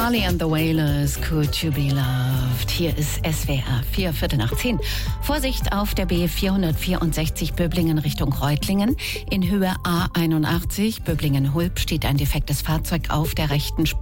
Marley and the Wailers, Could You Be Loved? Hier ist SWR 4, Viertel nach 10. Vorsicht auf der B464 Böblingen Richtung Reutlingen. In Höhe A81 Böblingen-Hulb steht ein defektes Fahrzeug auf der rechten Spur.